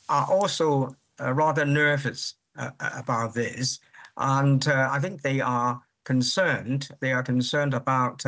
are also rather nervous about this, and I think they are concerned. They are concerned about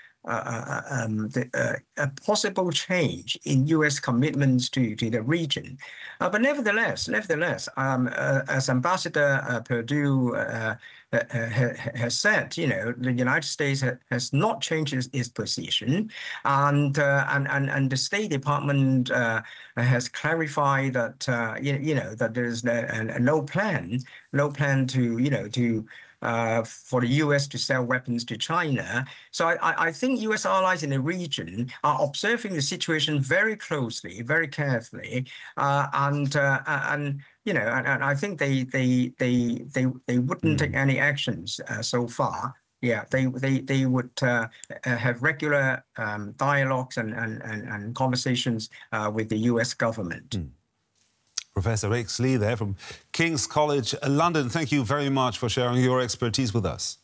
a possible change in U.S. commitments to the region. But nevertheless, as Ambassador Perdue has said, the United States has not changed its position, and the State Department has clarified that that there is no plan to for the U.S. to sell weapons to China. So I think U.S. allies in the region are observing the situation very closely, very carefully, and I think they wouldn't take any actions so far. Yeah, they would have regular dialogues and conversations with the U.S. government. Professor X. Lee there from King's College London. Thank you very much for sharing your expertise with us.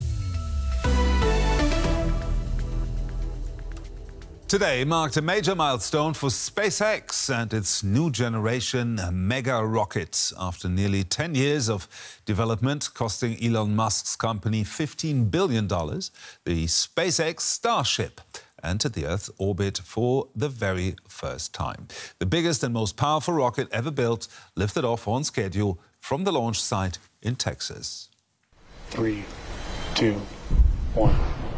Today marked a major milestone for SpaceX and its new generation mega rocket. After nearly 10 years of development, costing Elon Musk's company $15 billion, the SpaceX Starship entered the Earth's orbit for the very first time. The biggest and most powerful rocket ever built lifted off on schedule from the launch site in Texas. 3, 2, 1.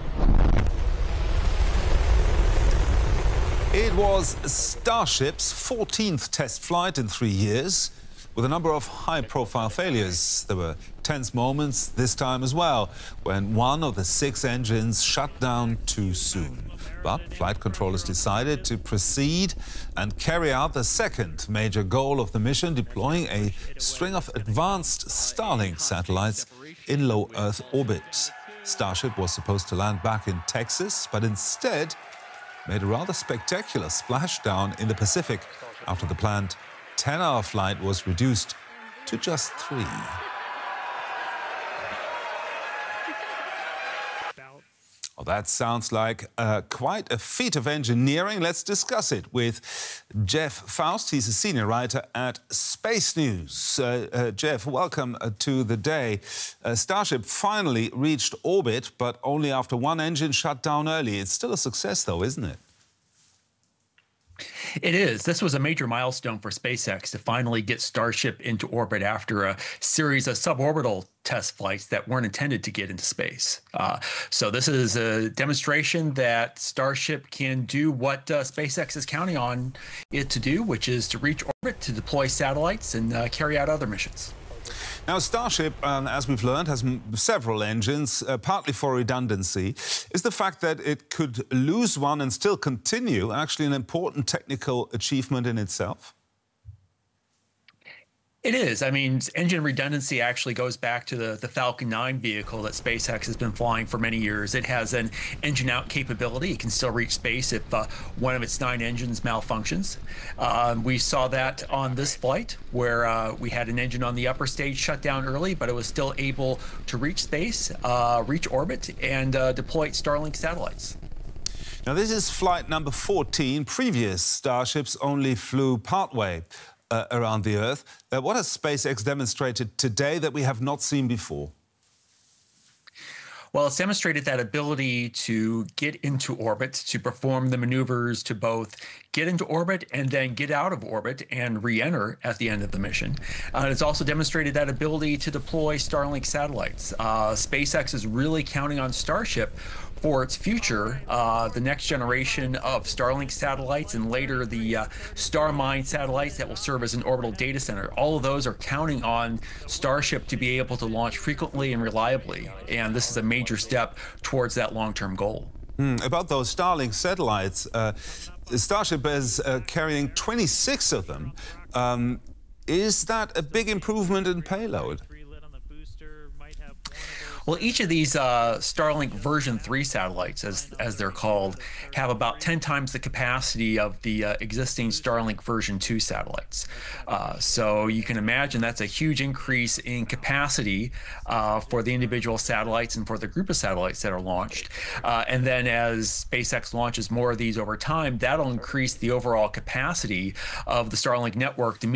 It was Starship's 14th test flight in 3 years, with a number of high-profile failures. There were tense moments this time as well, when one of the 6 engines shut down too soon. But flight controllers decided to proceed and carry out the second major goal of the mission, deploying a string of advanced Starlink satellites in low Earth orbit. Starship was supposed to land back in Texas, but instead made a rather spectacular splashdown in the Pacific after the planned 10-hour flight was reduced to just 3. Well, that sounds like quite a feat of engineering. Let's discuss it with Jeff Faust. He's a senior writer at Space News. Jeff, welcome to the day. Starship finally reached orbit, but only after one engine shut down early. It's still a success, though, isn't it? It is. This was a major milestone for SpaceX to finally get Starship into orbit after a series of suborbital test flights that weren't intended to get into space. So this is a demonstration that Starship can do what SpaceX is counting on it to do, which is to reach orbit, to deploy satellites, and carry out other missions. Now, Starship, as we've learned, has several engines, partly for redundancy. Is the fact that it could lose one and still continue actually an important technical achievement in itself? It is. I mean, engine redundancy actually goes back to the Falcon 9 vehicle that SpaceX has been flying for many years. It has an engine out capability. It can still reach space if one of its 9 engines malfunctions. We saw that on this flight, where we had an engine on the upper stage shut down early, but it was still able to reach space, reach orbit, and deploy Starlink satellites. Now, this is flight number 14. Previous Starships only flew partway around the Earth. What has SpaceX demonstrated today that we have not seen before? Well, it's demonstrated that ability to get into orbit, to perform the maneuvers to both get into orbit and then get out of orbit and re-enter at the end of the mission. It's also demonstrated that ability to deploy Starlink satellites. SpaceX is really counting on Starship for its future, the next generation of Starlink satellites and later the Starmine satellites that will serve as an orbital data center. All of those are counting on Starship to be able to launch frequently and reliably. And this is a major step towards that long-term goal. About those Starlink satellites, Starship is carrying 26 of them. Is that a big improvement in payload? Well, each of these Starlink version 3 satellites, as they're called, have about 10 times the capacity of the existing Starlink version 2 satellites. So you can imagine that's a huge increase in capacity for the individual satellites and for the group of satellites that are launched. And then as SpaceX launches more of these over time, that'll increase the overall capacity of the Starlink network to meet